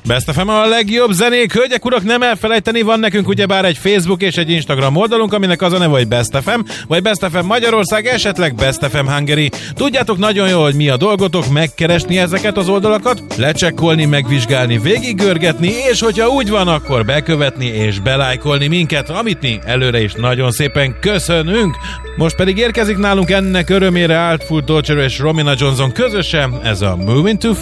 Best FM a legjobb zenék, hölgyek, urak, nem elfelejteni, van nekünk ugyebár egy Facebook és egy Instagram oldalunk, aminek az a neve, hogy Best FM, vagy Best FM Magyarország, esetleg Best FM Hungary. Tudjátok nagyon jól, hogy mi a dolgotok, megkeresni ezeket az oldalakat, lecsekkolni, megvizsgálni, végiggörgetni, és hogyha úgy van, akkor bekövetni és belájkolni minket, amit mi előre is nagyon szépen köszönünk. Most pedig érkezik nálunk ennek örömére Artful Torture és Romina Johnson közösen, ez a Moving Too